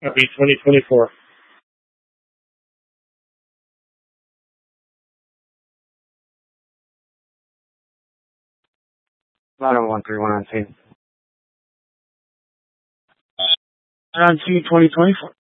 Happy 2024. Ladder 131 on scene. On scene 2024.